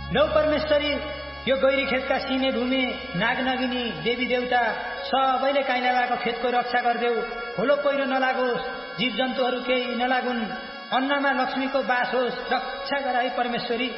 लौ परमेश्वरी, यो गैरी खेतका सिमे भूमि, नागनगिनी, देवी देवता सबैले काइला भएको खेतको रक्षा गर्देऊ। खोलो पहिरो नलागोस्, जीव जन्तुहरू केही नलागुन्, अन्नमा लक्ष्मीको बास होस्, रक्षा गर है परमेश्वरी।